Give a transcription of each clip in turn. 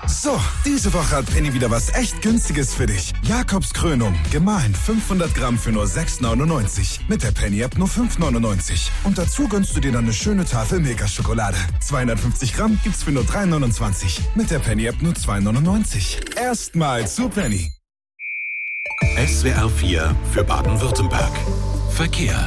So, diese Woche hat Penny wieder was echt Günstiges für dich. Jakobskrönung, gemahlen 500 Gramm für nur 6,99. Mit der Penny-App nur 5,99. Und dazu gönnst du dir dann eine schöne Tafel Milka-Schokolade. 250 Gramm gibt's für nur 3,29. Mit der Penny-App nur 2,99. Erstmal zu Penny. SWR 4 für Baden-Württemberg. Verkehr.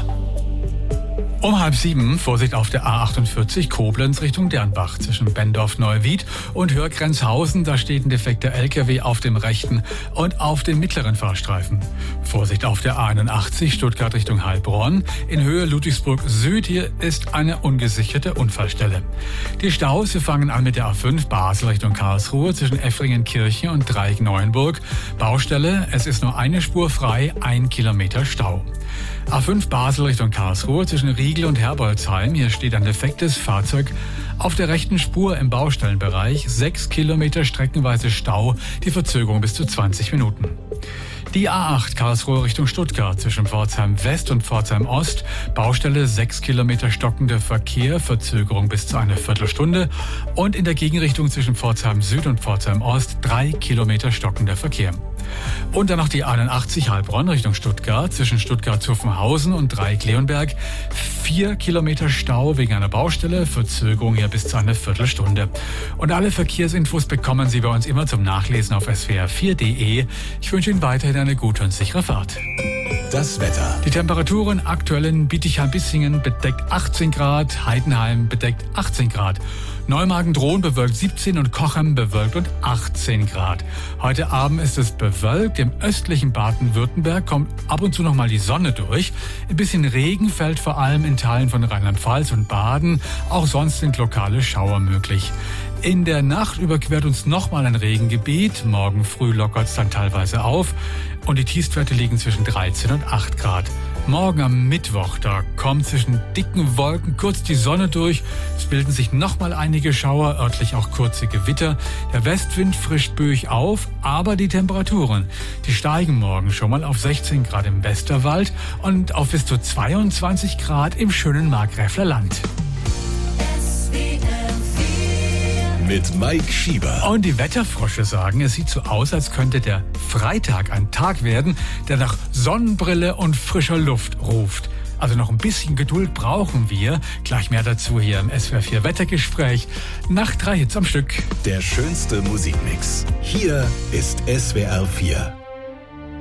Um 6:30, Vorsicht auf der A48 Koblenz Richtung Dernbach zwischen Bendorf-Neuwied und Hörgrenzhausen. Da steht ein defekter LKW auf dem rechten und auf dem mittleren Fahrstreifen. Vorsicht auf der A81 Stuttgart Richtung Heilbronn. In Höhe Ludwigsburg Süd. Hier ist eine ungesicherte Unfallstelle. Die Staus, wir fangen an mit der A5 Basel Richtung Karlsruhe zwischen Effringen-Kirchen und Dreieck-Neuenburg. Baustelle, es ist nur eine Spur frei, 1 Kilometer Stau. A5 Basel Richtung Karlsruhe zwischen Riegel und Herbolzheim. Hier steht ein defektes Fahrzeug auf der rechten Spur im Baustellenbereich. 6 Kilometer streckenweise Stau, die Verzögerung bis zu 20 Minuten. Die A8 Karlsruhe Richtung Stuttgart zwischen Pforzheim West und Pforzheim Ost. Baustelle 6 Kilometer stockender Verkehr, Verzögerung bis zu einer Viertelstunde. Und in der Gegenrichtung zwischen Pforzheim Süd und Pforzheim Ost 3 Kilometer stockender Verkehr. Und dann noch die A81 Heilbronn Richtung Stuttgart zwischen Stuttgart-Zuffenhausen und Dreieck-Leonberg. 4 Kilometer Stau wegen einer Baustelle, Verzögerung hier bis zu einer Viertelstunde. Und alle Verkehrsinfos bekommen Sie bei uns immer zum Nachlesen auf swr4.de. Ich wünsche Ihnen weiterhin eine gute und sichere Fahrt. Das Wetter. Die Temperaturen aktuell in Bietigheim-Bissingen bedeckt 18 Grad, Heidenheim bedeckt 18 Grad. Neumagen-Drohn bewölkt 17 und Cochem bewölkt und 18 Grad. Heute Abend ist es bewölkt. Im östlichen Baden-Württemberg kommt ab und zu noch mal die Sonne durch. Ein bisschen Regen fällt vor allem in Teilen von Rheinland-Pfalz und Baden. Auch sonst sind lokale Schauer möglich. In der Nacht überquert uns nochmal ein Regengebiet. Morgen früh lockert es dann teilweise auf. Und die Tiefstwerte liegen zwischen 13 und 8 Grad. Morgen am Mittwoch, da kommt zwischen dicken Wolken kurz die Sonne durch. Es bilden sich nochmal einige Schauer, örtlich auch kurze Gewitter. Der Westwind frischt böig auf, aber die Temperaturen, die steigen morgen schon mal auf 16 Grad im Westerwald und auf bis zu 22 Grad im schönen Markgräfler Land. Mit Mike Schieber. Und die Wetterfrösche sagen, es sieht so aus, als könnte der Freitag ein Tag werden, der nach Sonnenbrille und frischer Luft ruft. Also noch ein bisschen Geduld brauchen wir. Gleich mehr dazu hier im SWR 4 Wettergespräch. Nach 3 Hits am Stück. Der schönste Musikmix. Hier ist SWR 4.